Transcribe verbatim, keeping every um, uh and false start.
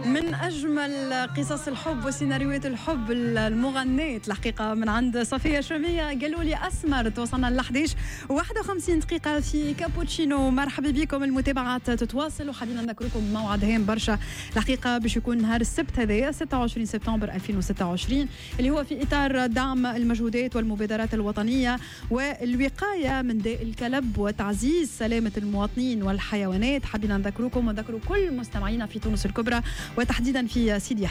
من أجمل قصص الحب وسيناريوهات الحب المغنية الحقيقة من عند صفية شومية. قالوا لي أسمر. توصلنا ل إحدى عشر وواحد وخمسين دقيقة في كابوتشينو. مرحبا بكم، المتابعات تتواصل وحابين نذكركم بموعد هام برشا الحقيقة باش يكون نهار السبت هذايا ستة وعشرين سبتمبر ألفين وستة وعشرين اللي هو في إطار دعم المجهودات والمبادرات الوطنية والوقاية من داء الكلب وتعزيز سلامة المواطنين والحيوانات. حابين نذكركم ونذكروا كل مستمعينا في تونس الكبرى وتحديدا في سيدي